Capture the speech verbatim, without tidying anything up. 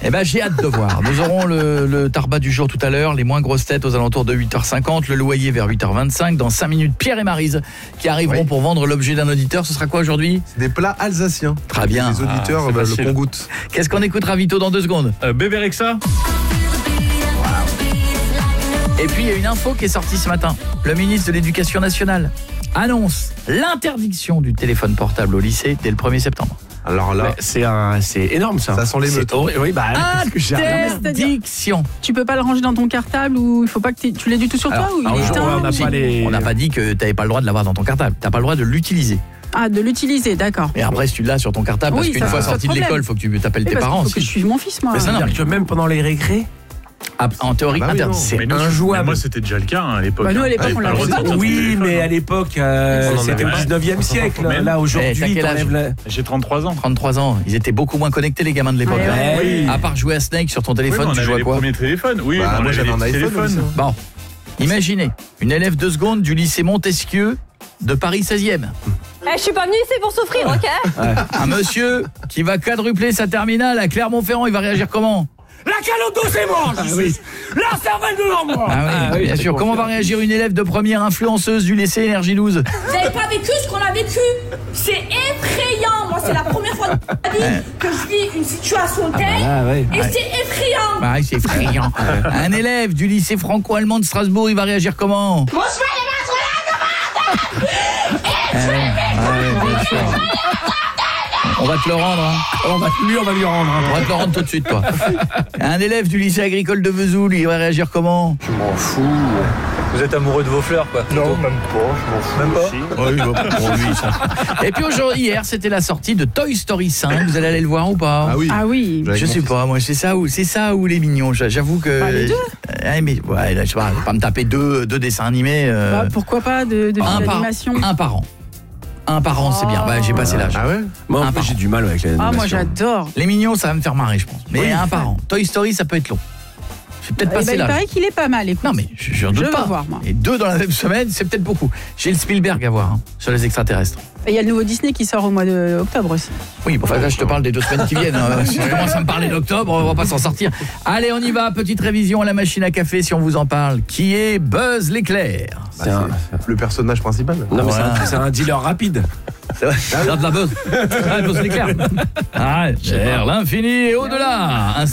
Eh ben, j'ai hâte de voir. Nous aurons le, le tarbat du jour tout à l'heure, les moins grosses têtes aux alentours de huit heures cinquante, le loyer vers huit heures vingt-cinq. Dans cinq minutes, Pierre et Maryse qui arriveront oui. pour vendre l'objet d'un auditeur. Ce sera quoi aujourd'hui ? C'est des plats alsaciens. Très bien. Les auditeurs, ah, bah, le qu'on goûte. Qu'est-ce qu'on écoutera Vito dans deux secondes ? euh, Bébé Rexha. Et puis il y a une info qui est sortie ce matin. Le ministre de l'Éducation nationale annonce l'interdiction du téléphone portable au lycée dès le premier septembre. Alors là, c'est un, c'est énorme ça. Ça sent les meutes. Oui, bah interdiction. Tu peux pas le ranger dans ton cartable ou il faut pas que tu l'aies du tout sur Alors, toi ou alors, il est éteint, on n'a pas, les... pas dit que tu n'avais pas le droit de l'avoir dans ton cartable. Tu n'as pas le droit de l'utiliser. Ah, de l'utiliser, d'accord. Et après, si tu l'as sur ton cartable, oui, parce qu'une fois sorti de l'école, il faut que tu t'appelles tes parents. Il faut que je suive mon fils, moi. Mais ça veut dire que même pendant les récrés. Ah, en théorie, bah oui, interdit. C'est injouable. Moi, c'était déjà le cas hein, à l'époque. Bah nous, à l'époque, on l'avait pas. Oui, mais à l'époque, euh, c'était au dix-neuvième siècle. Là, aujourd'hui, la... j'ai trente-trois ans. trente-trois ans. Ils étaient beaucoup moins connectés, les gamins de l'époque. Ouais, hein. oui. À part jouer à Snake sur ton téléphone, oui, tu jouais à quoi ? Les premiers téléphones. Oui, bah, moi, j'avais un iPhone. Bon, imaginez, une élève de seconde du lycée Montesquieu de Paris seizième. Eh, je suis pas venue ici pour souffrir, ok ? Ouais. Un monsieur qui va quadrupler sa terminale à Clermont-Ferrand, il va réagir comment ? La caloto, c'est moi. Ah, oui. La cervelle de l'emploi. Ah oui, ah, oui bien sûr. Comment va réagir une élève de première influenceuse du lycée Énergie douze ? Vous n'avez pas vécu ce qu'on a vécu. C'est effrayant. Moi, c'est la première fois de ma vie que je vis une situation telle. Ah bah là, ouais. Et ouais. c'est effrayant. Bah oui, c'est effrayant. Un élève du lycée franco-allemand de Strasbourg, il va réagir comment ? Moi, je vais aller mettre la demande. On va te le rendre, hein. On va, lui, on va lui rendre. Hein. On va te le rendre tout de suite, toi. Un élève du lycée agricole de Vesoul, il va réagir comment ? Je m'en fous. Vous êtes amoureux de vos fleurs, quoi. Non, même pas, je m'en fous. Même pas aussi. Oui, je vois pas pour lui, ça. Et puis aujourd'hui, hier, c'était la sortie de Toy Story cinq. Vous allez aller le voir ou pas ? Ah oui. Ah oui. Je sais pas, moi, c'est ça où, c'est ça où les mignons. J'avoue que. Bah, les deux. Euh, mais ouais, là, je sais pas, je vais pas me taper deux, deux dessins animés. Euh... Bah, pourquoi pas de, de un d'animation. Par, un par an. Un par an, c'est bien. Bah, j'ai passé l'âge. Ah ouais ? Moi, j'ai du mal avec l'animation. Ah, moi, j'adore. Les mignons, ça va me faire marrer, je pense. Mais oui, un par an. Toy Story, ça peut être long. J'ai peut-être bah, passé bah, l'âge. Il paraît qu'il est pas mal, écoute. Non, mais je, je, doute je pas. veux voir, moi. Et deux dans la même semaine, c'est peut-être beaucoup. J'ai le Spielberg à voir, hein, sur les extraterrestres. Et il y a le nouveau Disney qui sort au mois d'octobre aussi. Oui, bon, enfin, là, je te parle des deux semaines qui viennent. Hein. Si tu commences à me parler d'octobre, on va pas s'en sortir. Allez, on y va. Petite révision à la machine à café, si on vous en parle. Qui est Buzz l'éclair ? Bah, c'est un... le personnage principal. Non, mais voilà. c'est, un, c'est un dealer rapide. C'est vrai, regarde la Buzz. Ah, Buzz l'éclair. Ah, vers l'infini et au-delà. Un